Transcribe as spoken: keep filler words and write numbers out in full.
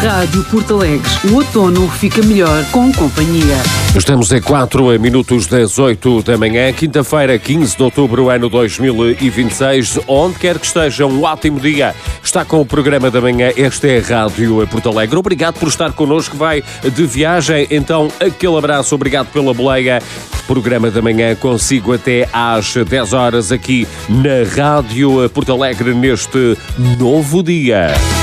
Rádio Porto Alegre. O outono fica melhor com companhia. Estamos a quatro minutos das oito da manhã, quinta-feira, quinze de outubro, ano dois mil e vinte e seis. Onde quer que esteja, um ótimo dia. Está com o programa da manhã. Esta é a Rádio Porto Alegre. Obrigado por estar connosco. Vai de viagem. Então, aquele abraço. Obrigado pela boleia. Programa da manhã consigo até às dez horas aqui na Rádio Porto Alegre neste novo dia.